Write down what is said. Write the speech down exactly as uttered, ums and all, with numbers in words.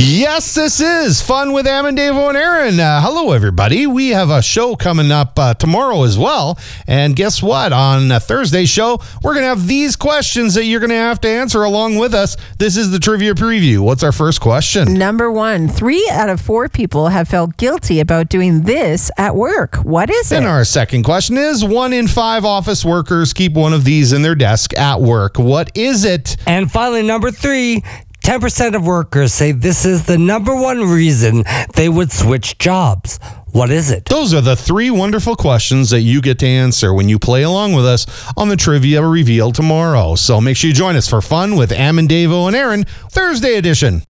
Yes, this is Fun with Am and Davo and Aaron. Uh, hello, everybody. We have a show coming up uh, tomorrow as well. And guess what? On uh, Thursday's show, we're going to have these questions that you're going to have to answer along with us. This is the Trivia Preview. What's our first question? Number one, three out of four people have felt guilty about doing this at work. What is it? And our second question is, one in five office workers keep one of these in their desk at work. What is it? And finally, number three, ten percent of workers say this is the number one reason they would switch jobs. What is it? Those are the three wonderful questions that you get to answer when you play along with us on the Trivia Reveal tomorrow. So make sure you join us for Fun with Am and Davo and Aaron, Thursday edition.